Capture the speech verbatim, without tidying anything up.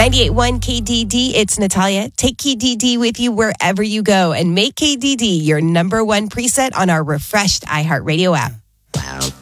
ninety-eight point one K D D, it's Natalia. Take K D D with you wherever you go and make K D D your number one preset on our refreshed iHeartRadio app. Wow.